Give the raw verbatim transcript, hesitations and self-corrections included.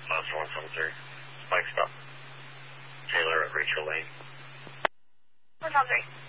Foster one seven three. Spike stop. Taylor at Rachel Lane. one seven three.